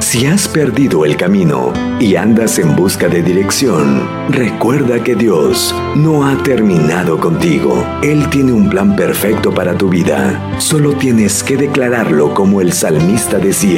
Si has perdido el camino y andas en busca de dirección, recuerda que Dios no ha terminado contigo. Él tiene un plan perfecto para tu vida. Solo tienes que declararlo como el salmista decía.